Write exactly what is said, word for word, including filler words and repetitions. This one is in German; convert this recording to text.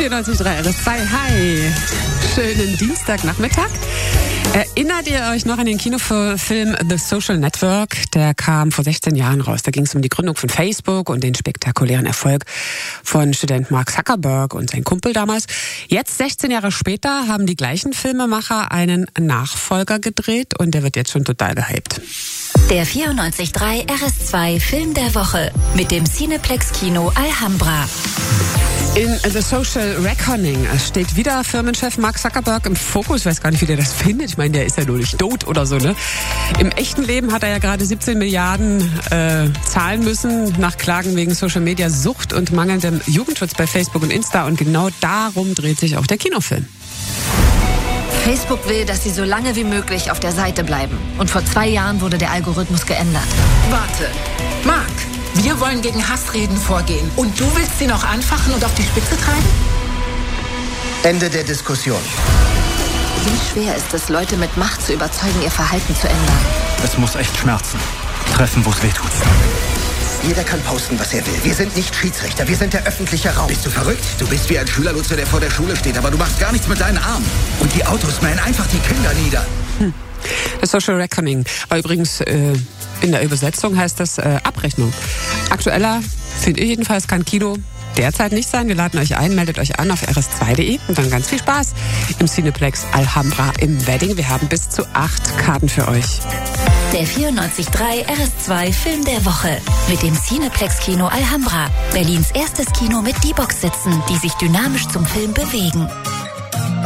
vierundneunzig Komma drei R S zwei. Hi, schönen Dienstagnachmittag. Erinnert ihr euch noch an den Kinofilm The Social Network? Der kam vor sechzehn Jahren raus. Da ging es um die Gründung von Facebook und den spektakulären Erfolg von Student Mark Zuckerberg und sein Kumpel damals. Jetzt, sechzehn Jahre später, haben die gleichen Filmemacher einen Nachfolger gedreht und der wird jetzt schon total gehypt. Der vierundneunzig Komma drei R S zwei Film der Woche mit dem Cineplex Kino Alhambra. In The Social Reckoning steht wieder Firmenchef Mark Zuckerberg im Fokus. Ich weiß gar nicht, wie der das findet. Ich meine, der ist ja nur nicht tot oder so, ne? Im echten Leben hat er ja gerade siebzehn Milliarden äh, zahlen müssen nach Klagen wegen Social Media Sucht und mangelndem Jugendschutz bei Facebook und Insta. Und genau darum dreht sich auch der Kinofilm. Facebook will, dass sie so lange wie möglich auf der Seite bleiben. Und vor zwei Jahren wurde der Algorithmus geändert. Warte, Mark, wir wollen gegen Hassreden vorgehen. Und du willst sie noch anfachen und auf die Spitze treiben? Ende der Diskussion. Wie schwer ist es, Leute mit Macht zu überzeugen, ihr Verhalten zu ändern? Es muss echt schmerzen. Treffen, wo es weh tut. Jeder kann posten, was er will. Wir sind nicht Schiedsrichter, wir sind der öffentliche Raum. Bist du verrückt? Du bist wie ein Schülerlotse, der vor der Schule steht, aber du machst gar nichts mit deinen Armen. Und die Autos mähen einfach die Kinder nieder. Hm. Das Social Reckoning war übrigens äh, in der Übersetzung heißt das äh, Abrechnung. Aktueller, finde ich jedenfalls, kann Kino derzeit nicht sein. Wir laden euch ein, meldet euch an auf r s zwei punkt d e und dann ganz viel Spaß im Cineplex Alhambra im Wedding. Wir haben bis zu acht Karten für euch. Der vierundneunzig Komma drei R S zwei Film der Woche mit dem Cineplex Kino Alhambra. Berlins erstes Kino mit D-Box-Sitzen, die sich dynamisch zum Film bewegen.